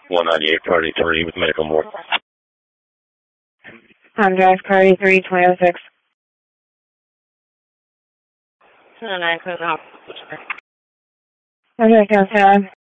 198 Party 3 with Medical More. Drive Party 3, 2006. 209, clear the hospital. Okay, downtown.